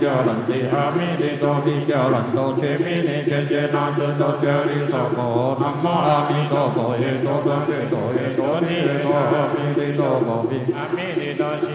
教人地阿弥地多地教人多切弥尼切切那尊多切利娑婆南无阿弥陀佛耶多多切多耶多尼耶多阿弥地多佛比阿弥地多。